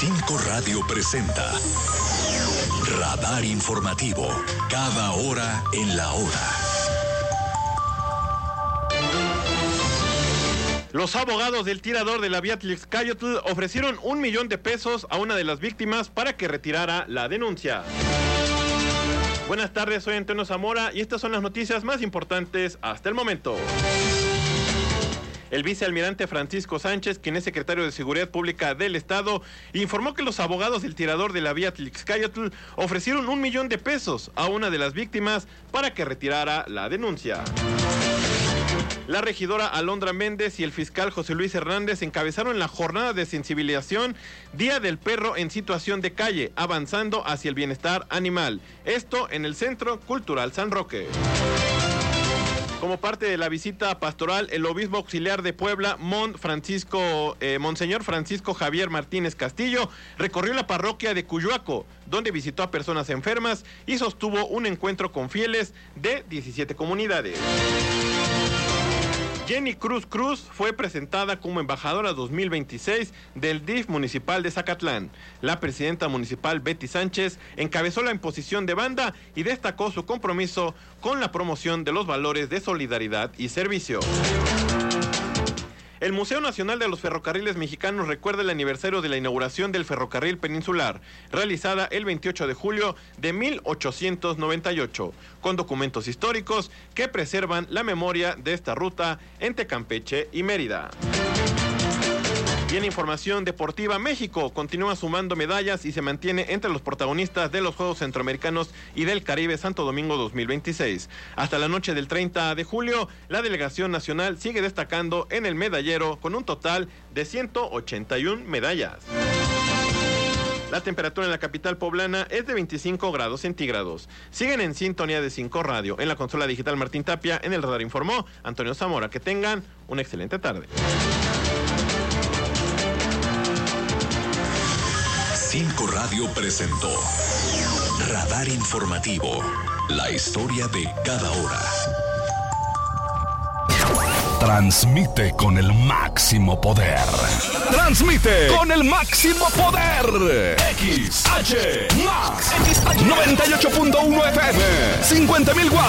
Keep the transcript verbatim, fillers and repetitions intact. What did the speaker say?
Cinco Radio presenta Radar Informativo, cada hora en la hora. Los abogados del tirador de la vía Tlaxcayotl ofrecieron un millón de pesos a una de las víctimas para que retirara la denuncia. Buenas tardes, soy Antonio Zamora y estas son las noticias más importantes hasta el momento. El vicealmirante Francisco Sánchez, quien es secretario de Seguridad Pública del Estado, informó que los abogados del tirador de la vía Tlaxcayotl ofrecieron un millón de pesos a una de las víctimas para que retirara la denuncia. La regidora Alondra Méndez y el fiscal José Luis Hernández encabezaron la jornada de sensibilización Día del Perro en Situación de Calle, avanzando hacia el bienestar animal. Esto en el Centro Cultural San Roque. Como parte de la visita pastoral, el obispo auxiliar de Puebla, Mon Francisco, eh, Monseñor Francisco Javier Martínez Castillo, recorrió la parroquia de Cuyoaco, donde visitó a personas enfermas y sostuvo un encuentro con fieles de diecisiete comunidades. Jenny Cruz Cruz fue presentada como embajadora dos mil veintiséis del D I F municipal de Zacatlán. La presidenta municipal Betty Sánchez encabezó la imposición de banda y destacó su compromiso con la promoción de los valores de solidaridad y servicio. El Museo Nacional de los Ferrocarriles Mexicanos recuerda el aniversario de la inauguración del ferrocarril peninsular, realizada el veintiocho de julio de mil ochocientos noventa y ocho, con documentos históricos que preservan la memoria de esta ruta entre Campeche y Mérida. Y en información deportiva, México continúa sumando medallas y se mantiene entre los protagonistas de los Juegos Centroamericanos y del Caribe Santo Domingo dos mil veintiséis. Hasta la noche del treinta de julio, la delegación nacional sigue destacando en el medallero con un total de ciento ochenta y una medallas. La temperatura en la capital poblana es de veinticinco grados centígrados. Siguen en sintonía de Cinco Radio. En la consola digital Martín Tapia, en el radar informó Antonio Zamora. Que tengan una excelente tarde. Cinco Radio presentó Radar Informativo, la historia de cada hora. Transmite con el máximo poder. Transmite con el máximo poder. X H Max noventa y ocho punto uno F M, cincuenta mil watts.